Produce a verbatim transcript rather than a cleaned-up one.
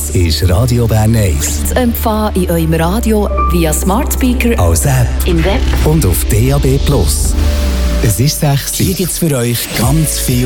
Das ist Radio Bern eins. Zu empfangen in eurem Radio via Smart Speaker, als App im Web und auf D A B Plus. Es ist sechs. Hier gibt's für euch ganz viel